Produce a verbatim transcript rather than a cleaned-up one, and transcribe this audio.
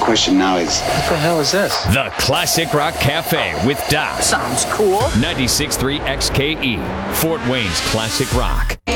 question now is, what the hell is this? The Classic Rock Cafe with Doc. Sounds cool. ninety-six point three X K E, Fort Wayne's Classic Rock.